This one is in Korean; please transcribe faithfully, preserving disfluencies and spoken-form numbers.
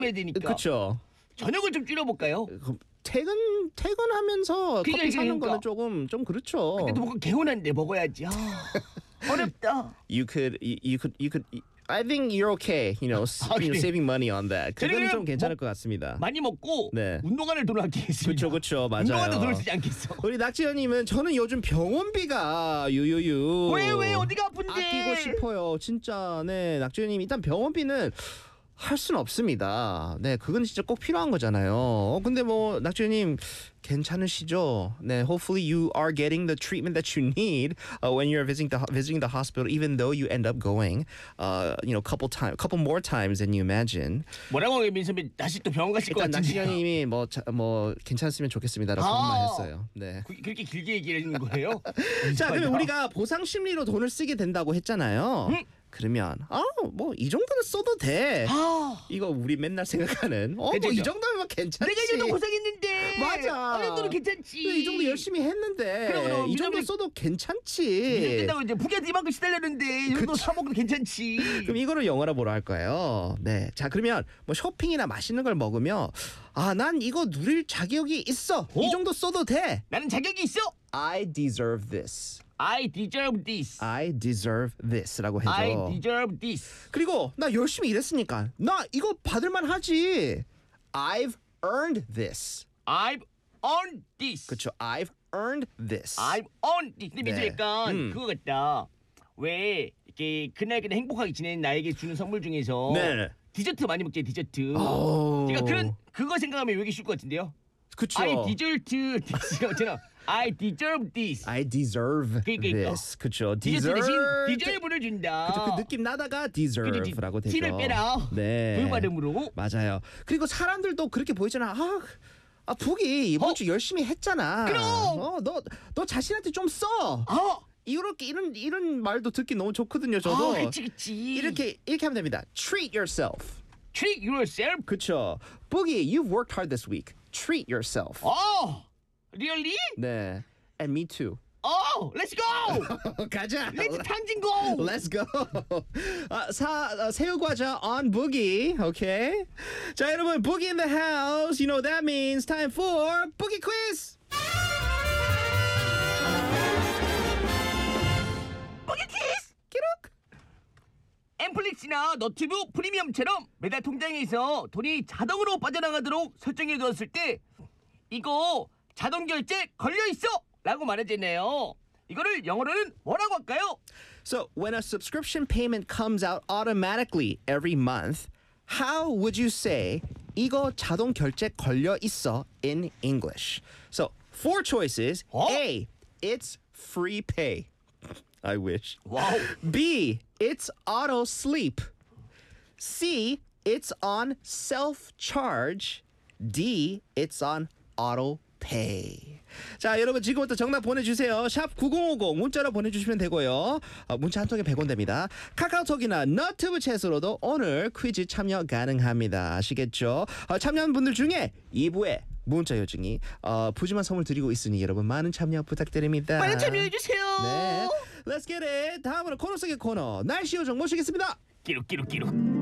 빼야 되니까. 그렇죠. 저녁을 좀 줄여볼까요? 퇴근 퇴근하면서 그러니까, 커피 사는 그러니까. 거는 조금 좀 그렇죠. 근데 또 뭔가 개운한데 먹어야지. 아, 어렵다. You could you, you could you could I think you're okay. You know, s- 아, you know 그래. saving money on that. 그건 그러면 좀 괜찮을 뭐- 것 같습니다. 많이 먹고 네. 운동하는 돈을 아끼겠습니다. 그렇죠, 그렇죠, 운동하는 돈을 맞아요. 쓰지 않겠어. 우리 낙지현님은 저는 요즘 병원비가 유유유. 왜 왜 어디가 아픈데? 아끼고 싶어요. 진짜 네 낙지현님 일단 병원비는 할 수는 없습니다. 네, 그건 진짜 꼭 필요한 거잖아요. 어, 근데 뭐 낙지현님 괜찮으시죠? 네, hopefully you are getting the treatment that you need uh, when you're visiting the visiting the hospital, even though you end up going, uh, you know, couple time, couple more times than you imagine. 뭐라고 민선배 다시 또 병원 가실 것 일단 같은데. 낙지현님이 뭐 뭐 괜찮으면 좋겠습니다라고 아. 그것만 했어요. 네. 그, 그렇게 길게 얘기하는 거예요? 자, 그러면 우리가 보상 심리로 돈을 쓰게 된다고 했잖아요. 음. 그러면 아, 뭐 이 정도는 써도 돼. 아, 이거 우리 맨날 생각하는 어, 그죠, 뭐 이 그죠. 정도면 괜찮지. 내가 이 정도 고생했는데. 맞아. 이 정도는 괜찮지. 이 정도 열심히 했는데 그럼, 그럼. 이 정도 왜냐면- 써도 이제 괜찮지. 끝나고 이제 부기한테 이만큼 시달렸는데 이 정도 그치. 사 먹어도 괜찮지. 그럼 이거를 영어로 뭐라 할 거예요? 네. 자, 그러면 뭐 쇼핑이나 맛있는 걸 먹으면 아, 난 이거 누릴 자격이 있어. 오. 이 정도 써도 돼. 나는 자격이 있어. I deserve this. I deserve this. I deserve this라고 해줘. I deserve this. 그리고 나 열심히 일했으니까 나 이거 받을만 하지. I've earned this. I've earned this. 그렇죠. I've earned this. I've earned this. 근데 민수 네. 약간 음. 그거 같다. 왜 이렇게 그날 그날 행복하게 지내는 나에게 주는 선물 중에서 네. 디저트 많이 먹지 디저트. 오. 그러니까 그런 그거 생각하면 외기 쉬울 것 같은데요. 그쵸. I deserve this. 있잖아. I deserve this. I deserve 그러니까. this. 그렇죠. 디저트 대신 deserve. deserve를 준다. 그쵸, 그 느낌 나다가 deserve라고 되죠. 티를 빼라. 네. 불발음으로. 맞아요. 그리고 사람들도 그렇게 보이잖아. 아, 아 북이 이번 어? 주 열심히 했잖아. 그럼. 어, 너, 너 자신한테 좀 써. 아, 이렇게 이런 이런 말도 듣기 너무 좋거든요. 저도. 아, 그치 그치. 이렇게 이렇게 하면 됩니다. Treat yourself. treat yourself. 그쵸. Boogie, you've worked hard this week. Treat yourself. 어, really? 네. And me too. 어, let's go. 가자. let's 탕진고. Let's go. 아, 사, 아, 새우과자 on Boogie. Okay. 자, 여러분, Boogie in the house. You know what that means. Time for Boogie Quiz. 버기 키스. 기록. 엠플릭스나 너튜브 프리미엄처럼 매달 통장에서 돈이 자동으로 빠져나가도록 설정해 두었을 때 이거 자동 결제 걸려 있어 라고 말하잖아요. 이거를 영어로는 뭐라고 할까요? So, when a subscription payment comes out automatically every month, how would you say 이거 자동 결제 걸려 있어 in English? So, four choices. 어? A, it's free pay. I wish. 와우. B, it's auto sleep. C, it's on self charge. D, it's on auto pay. 자, 여러분 지금부터 정답 보내주세요. 샵 구공오공 문자로 보내주시면 되고요. 어, 문자 한 통에 백 원 됩니다. 카카오톡이나 너튜브 챗으로도 오늘 퀴즈 참여 가능합니다. 아시겠죠? 어, 참여한 분들 중에 이 부에 문자 요증이 어, 푸짐한 선물 드리고 있으니 여러분 많은 참여 부탁드립니다. 많이 참여해주세요. 네, Let's get it. 다음으로 코너 속의 코너 날씨 요정 모시겠습니다. 끼룩 끼룩 끼룩.